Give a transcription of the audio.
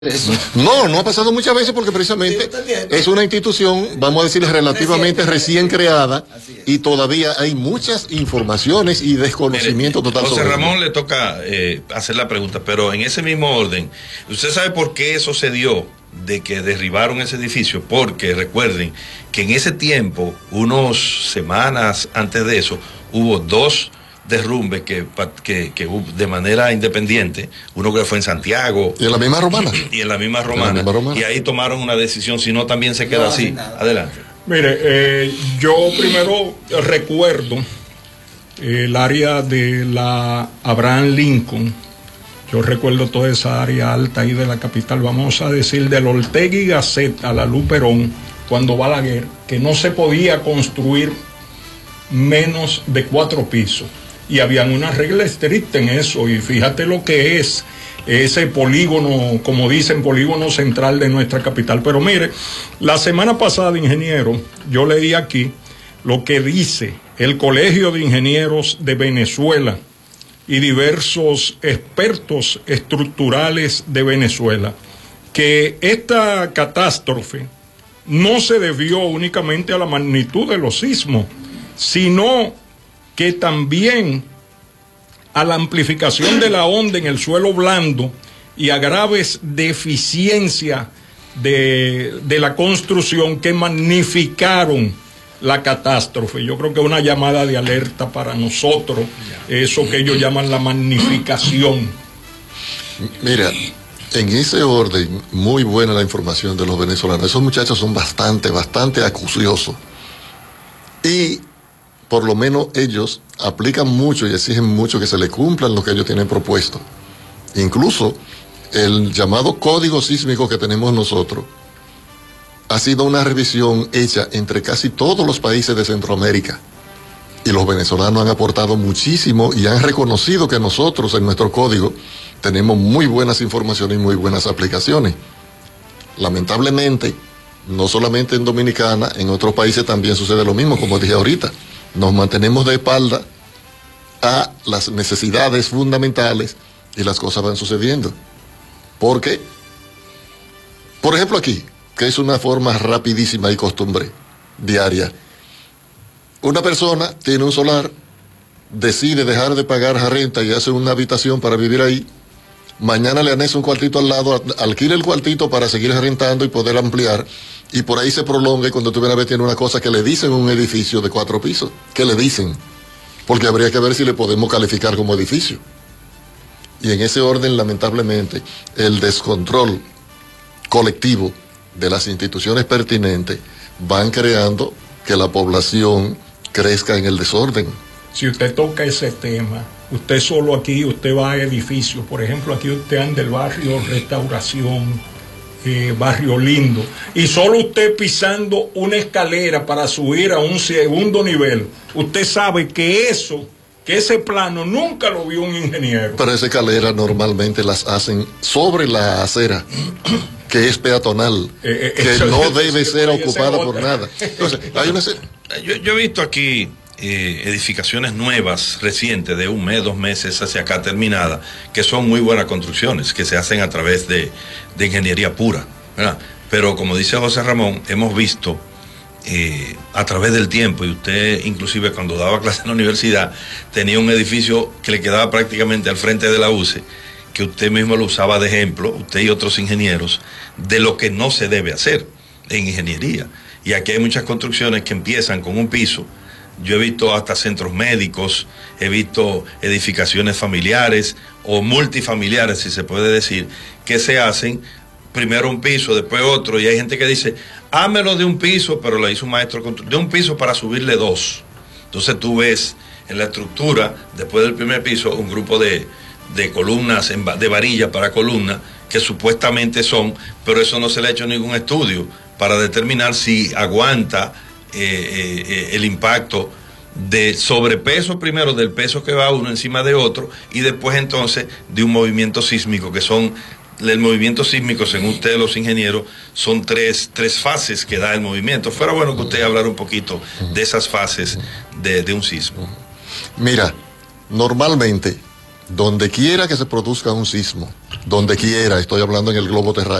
eso. No, no ha pasado muchas veces porque precisamente es una institución, vamos a decir, relativamente recién creada y todavía hay muchas informaciones y desconocimiento total José sobre Ramón le toca hacer la pregunta, pero en ese mismo orden, ¿usted sabe por qué eso se dio de que derribaron ese edificio? Porque recuerden que en ese tiempo, unas semanas antes de eso, hubo dos derrumbe que de manera independiente, uno que fue en Santiago y en la misma Romana y en la misma Romana, y ahí tomaron una decisión, si no también se queda así. Adelante. Mire, yo primero recuerdo el área de la Abraham Lincoln. Yo recuerdo toda esa área alta ahí de la capital, vamos a decir, del Ortega y Gasset a la Luperón, cuando Balaguer, que no se podía construir menos de 4 pisos. Y habían una regla estricta en eso, y fíjate lo que es ese polígono, como dicen, polígono central de nuestra capital. Pero mire, la semana pasada, ingeniero, yo leí aquí lo que dice el Colegio de Ingenieros de Venezuela y diversos expertos estructurales de Venezuela, que esta catástrofe no se debió únicamente a la magnitud de los sismos, sino que también a la amplificación de la onda en el suelo blando y a graves deficiencias de la construcción que magnificaron la catástrofe. Yo creo que es una llamada de alerta para nosotros, eso que ellos llaman la magnificación. Mira, en ese orden, muy buena la información de los venezolanos. Esos muchachos son bastante acuciosos. Y por lo menos ellos aplican mucho y exigen mucho que se le cumplan lo que ellos tienen propuesto. Incluso el llamado código sísmico que tenemos nosotros ha sido una revisión hecha entre casi todos los países de Centroamérica. Y los venezolanos han aportado muchísimo y han reconocido que nosotros en nuestro código tenemos muy buenas informaciones y muy buenas aplicaciones. Lamentablemente, no solamente en Dominicana, en otros países también sucede lo mismo, como dije ahorita. Nos mantenemos de espalda a las necesidades fundamentales y las cosas van sucediendo. Porque, por ejemplo aquí, que es una forma rapidísima y costumbre diaria, una persona tiene un solar, decide dejar de pagar la renta y hace una habitación para vivir ahí, mañana le anexa un cuartito al lado, alquila el cuartito para seguir rentando y poder ampliar, y por ahí se prolonga, y cuando tú vienes a ver tiene una cosa que le dicen un edificio de 4 pisos. ¿Qué le dicen? Porque habría que ver si le podemos calificar como edificio. Y en ese orden, lamentablemente, el descontrol colectivo de las instituciones pertinentes van creando que la población crezca en el desorden. Si usted toca ese tema, usted solo aquí, usted va a edificios, por ejemplo, aquí usted anda el barrio Restauración, Barrio Lindo, y solo usted pisando una escalera para subir a un segundo nivel, usted sabe que ese plano nunca lo vio un ingeniero. Pero esas escaleras normalmente las hacen sobre la acera, que es peatonal, que no debe ser ocupada por nada. Entonces, hay una... Yo he visto aquí edificaciones nuevas, recientes, de 1 mes, 2 meses hacia acá terminadas, que son muy buenas construcciones, que se hacen a través de ingeniería pura, ¿verdad? Pero como dice José Ramón, hemos visto a través del tiempo, y usted inclusive cuando daba clase en la universidad, tenía un edificio que le quedaba prácticamente al frente de la UCE, que usted mismo lo usaba de ejemplo, usted y otros ingenieros, de lo que no se debe hacer en ingeniería. Y aquí hay muchas construcciones que empiezan con un piso. Yo he visto hasta centros médicos, he visto edificaciones familiares o multifamiliares, si se puede decir, que se hacen primero un piso, después otro, y hay gente que dice, hámelo de un piso, pero le hizo un maestro de un piso para subirle 2. Entonces tú ves en la estructura, después del primer piso, un grupo de columnas, de varilla para columna, que supuestamente son, pero eso no se le ha hecho ningún estudio para determinar si aguanta el impacto de sobrepeso, primero del peso que va uno encima de otro, y después entonces de un movimiento sísmico, que son el movimiento sísmico, según ustedes los ingenieros, son tres fases que da el movimiento. Fuera bueno que usted hablara un poquito de esas fases de un sismo. Mira, normalmente donde quiera que se produzca un sismo, donde quiera, estoy hablando en el globo terráqueo,